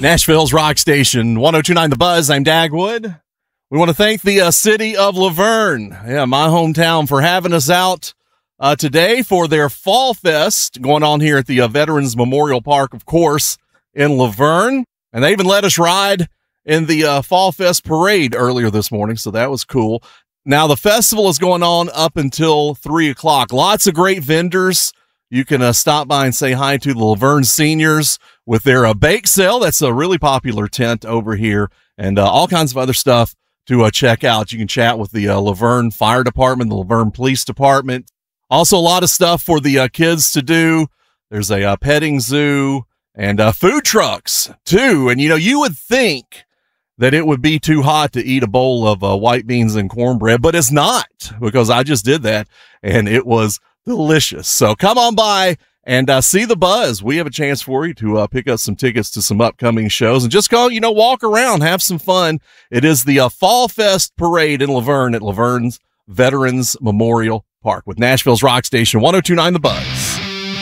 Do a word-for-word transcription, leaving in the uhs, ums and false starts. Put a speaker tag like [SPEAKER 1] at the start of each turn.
[SPEAKER 1] Nashville's Rock Station, one oh two point nine The Buzz. I'm Dagwood. We want to thank the uh, city of Laverne, yeah, my hometown, for having us out uh, today for their Fall Fest going on here at the uh, Veterans Memorial Park, of course, in Laverne. And they even let us ride in the uh, Fall Fest parade earlier this morning, so that was cool. Now, the festival is going on up until three o'clock. Lots of great vendors. You can uh, stop by and say hi to the Laverne seniors with their uh, bake sale. That's a really popular tent over here, and uh, all kinds of other stuff to uh, check out. You can chat with the uh, Laverne Fire Department, the Laverne Police Department. Also, a lot of stuff for the uh, kids to do. There's a uh, petting zoo and uh, food trucks, too. And, you know, you would think that it would be too hot to eat a bowl of uh, white beans and cornbread, but it's not, because I just did that, and it was delicious. So come on by and uh, see the buzz. We have a chance for you to uh, pick up some tickets to some upcoming shows and just go, you know, walk around, have some fun. It is the uh, Fall Fest Parade in Laverne at Laverne's Veterans Memorial Park with Nashville's Rock Station, one oh two point nine The Buzz.